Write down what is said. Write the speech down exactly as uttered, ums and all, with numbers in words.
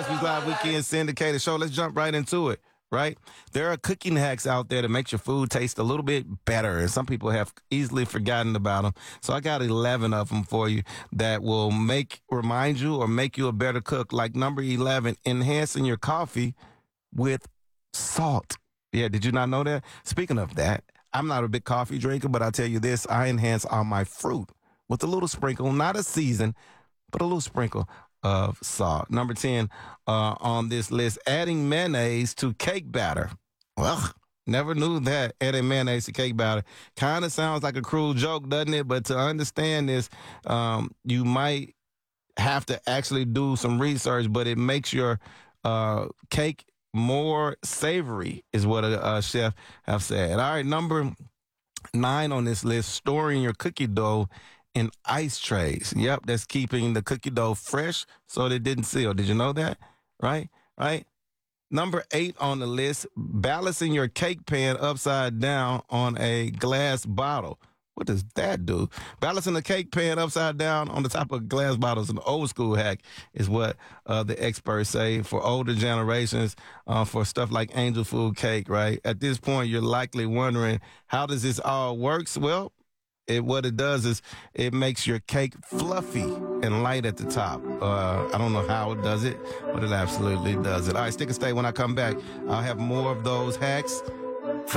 Murphy's Live Weekend Syndicated Show. Let's jump right into it, right? There are cooking hacks out there that makes your food taste a little bit better, and some people have easily forgotten about them. So I got eleven of them for you that will make, remind you or make you a better cook. Like number eleven, enhancing your coffee with salt. Yeah, did you not know that? Speaking of that, I'm not a big coffee drinker, but I'll tell you this, I enhance all my fruit with a little sprinkle, not a season, but a little sprinkle of salt. Number ten uh, on this list, adding mayonnaise to cake batter. Well, never knew that, adding mayonnaise to cake batter. Kind of sounds like a cruel joke, doesn't it? But to understand this, um, you might have to actually do some research, but it makes your uh, cake more savory, is what a, a chef have said. All right, number nine on this list, storing your cookie dough in ice trays. Yep, that's keeping the cookie dough fresh so that it didn't seal. Did you know that? Right? Right? Number eight on the list, balancing your cake pan upside down on a glass bottle. What does that do? Balancing the cake pan upside down on the top of a glass bottle is an old school hack, is what uh, the experts say for older generations, uh, for stuff like angel food cake, right? At this point, you're likely wondering, how does this all works? Well, It, what it does is it makes your cake fluffy and light at the top. Uh, I don't know how it does it, but it absolutely does it. All right, stick and stay. When I come back, I'll have more of those hacks